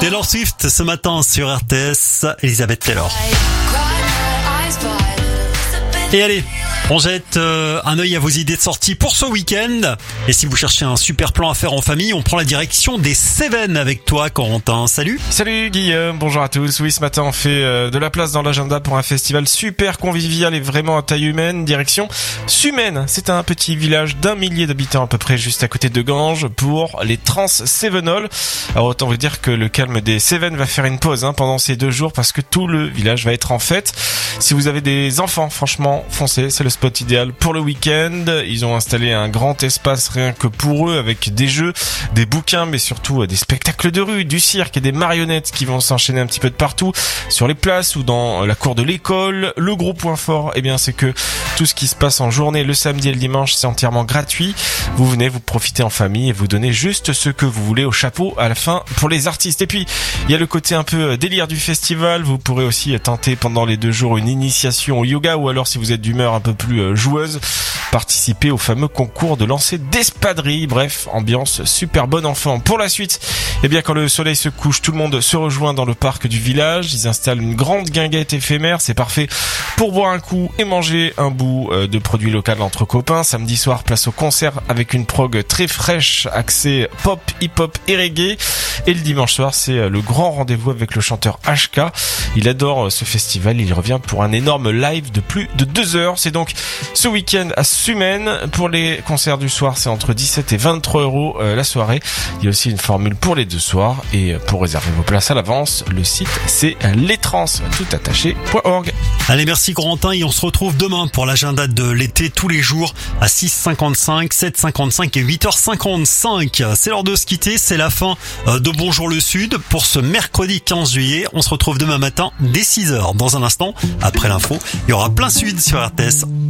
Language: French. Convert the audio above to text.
Taylor Swift ce matin sur RTS, Elizabeth Taylor. Et allez, on jette un œil à vos idées de sortie pour ce week-end. Et si vous cherchez un super plan à faire en famille, on prend la direction des Cévennes avec toi, Corentin. Salut. Salut Guillaume, bonjour à tous. Oui, ce matin on fait de la place dans l'agenda pour un festival super convivial et vraiment à taille humaine. Direction Sumène, c'est un petit village d'1 millier d'habitants à peu près juste à côté de Ganges pour les Trans Cévenols. Alors autant vous dire que le calme des Cévennes va faire une pause pendant ces 2 jours parce que tout le village va être en fête. Si vous avez des enfants, franchement, foncez, c'est le spot idéal pour le week-end. Ils ont installé un grand espace rien que pour eux avec des jeux, des bouquins, mais surtout des spectacles de rue, du cirque et des marionnettes qui vont s'enchaîner un petit peu de partout sur les places ou dans la cour de l'école. Le gros point fort, c'est que tout ce qui se passe en journée, le samedi et le dimanche, c'est entièrement gratuit. Vous venez, vous profitez en famille et vous donnez juste ce que vous voulez au chapeau à la fin pour les artistes. Et puis, il y a le côté un peu délire du festival. Vous pourrez aussi tenter pendant les 2 jours une initiation au yoga ou alors si vous êtes d'humeur un peu plus joueuse, participer au fameux concours de lancer d'espadrilles. Bref, ambiance super bon enfant. Pour la suite, quand le soleil se couche, tout le monde se rejoint dans le parc du village. Ils installent une grande guinguette éphémère. C'est parfait pour boire un coup et manger un bout de produits locaux entre copains. Samedi soir, place au concert avec une prog très fraîche, axée pop, hip-hop et reggae. Et le dimanche soir, c'est le grand rendez-vous avec le chanteur HK. Il adore ce festival. Il revient pour un énorme live de plus de 2 heures. C'est donc ce week-end à Sumène. Pour les concerts du soir, c'est entre 17 et 23 € la soirée. Il y a aussi une formule pour les 2 soirs. Et pour réserver vos places à l'avance, le site c'est lestrans.org. Allez, merci Corentin et on se retrouve demain pour l'agenda de l'été tous les jours à 6h55, 7h55 et 8h55. C'est l'heure de se quitter, c'est la fin de Bonjour le Sud pour ce mercredi 15 juillet. On se retrouve demain matin dès 6h. Dans un instant, après l'info, il y aura plein sud sur RTS.